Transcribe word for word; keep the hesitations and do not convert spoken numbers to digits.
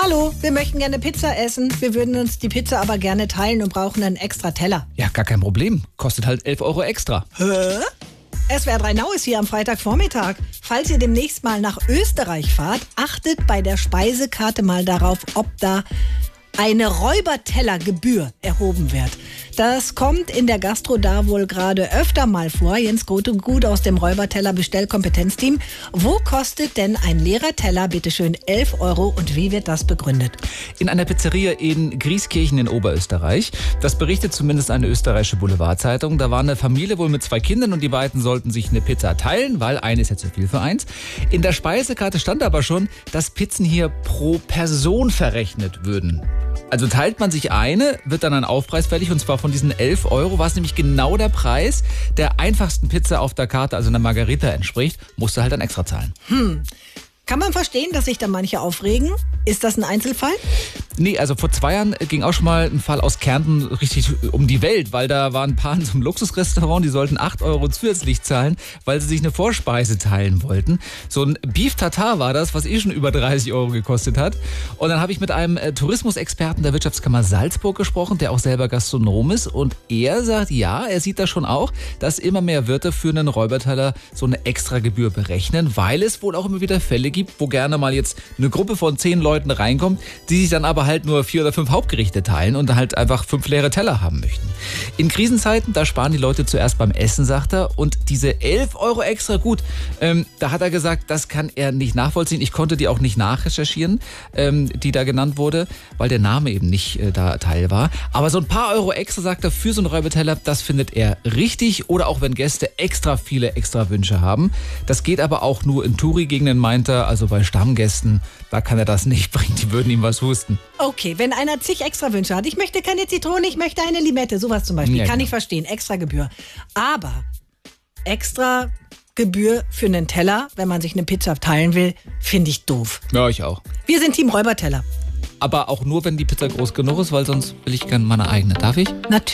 Hallo, wir möchten gerne Pizza essen. Wir würden uns die Pizza aber gerne teilen und brauchen einen extra Teller. Ja, gar kein Problem. Kostet halt elf Euro extra. Hä? S W R drei Now ist hier am Freitagvormittag. Falls ihr demnächst mal nach Österreich fahrt, achtet bei der Speisekarte mal darauf, ob da eine Räubertellergebühr erhoben wird. Das kommt in der Gastro da wohl gerade öfter mal vor. Jens Grotegut aus dem Räuberteller Bestellkompetenzteam. Wo kostet denn ein leerer Teller bitteschön elf Euro und wie wird das begründet? In einer Pizzeria in Grieskirchen in Oberösterreich. Das berichtet zumindest eine österreichische Boulevardzeitung. Da war eine Familie wohl mit zwei Kindern und die beiden sollten sich eine Pizza teilen, weil eine ist ja zu viel für eins. In der Speisekarte stand aber schon, dass Pizzen hier pro Person verrechnet würden. Also teilt man sich eine, wird dann ein Aufpreis fällig und zwar von diesen elf Euro, was nämlich genau der Preis der einfachsten Pizza auf der Karte, also einer Margarita entspricht, musst du halt dann extra zahlen. Hm. Kann man verstehen, dass sich da manche aufregen? Ist das ein Einzelfall? Nee, also vor zwei Jahren ging auch schon mal ein Fall aus Kärnten richtig um die Welt, weil da waren ein paar in so einem Luxusrestaurant, die sollten acht Euro zusätzlich zahlen, weil sie sich eine Vorspeise teilen wollten. So ein Beef Tartar war das, was eh schon über dreißig Euro gekostet hat. Und dann habe ich mit einem äh, Tourismusexperten der Wirtschaftskammer Salzburg gesprochen, der auch selber Gastronom ist. Und er sagt, ja, er sieht das schon auch, dass immer mehr Wirte für einen Räuberteller so eine Extragebühr berechnen, weil es wohl auch immer wieder Fälle gibt, wo gerne mal jetzt eine Gruppe von zehn Leuten reinkommt, die sich dann aber halt nur vier oder fünf Hauptgerichte teilen und halt einfach fünf leere Teller haben möchten. In Krisenzeiten, da sparen die Leute zuerst beim Essen, sagt er. Und diese elf Euro extra, gut, ähm, da hat er gesagt, das kann er nicht nachvollziehen. Ich konnte die auch nicht nachrecherchieren, ähm, die da genannt wurde, weil der Name eben nicht äh, da Teil war. Aber so ein paar Euro extra, sagt er, für so einen Räuberteller, das findet er richtig. Oder auch wenn Gäste extra viele extra Wünsche haben. Das geht aber auch nur in Touri-Gegenden, meint er. Also bei Stammgästen, da kann er das nicht bringen. Die würden ihm was husten. Okay, wenn einer zig extra Wünsche hat, ich möchte keine Zitrone, ich möchte eine Limette, sowas zum Beispiel, Ja, kann genau. ich verstehen, extra Gebühr. Aber extra Gebühr für einen Teller, wenn man sich eine Pizza teilen will, finde ich doof. Ja, ich auch. Wir sind Team Räuberteller. Aber auch nur, wenn die Pizza groß genug ist, weil sonst will ich gerne meine eigene. Darf ich? Natürlich.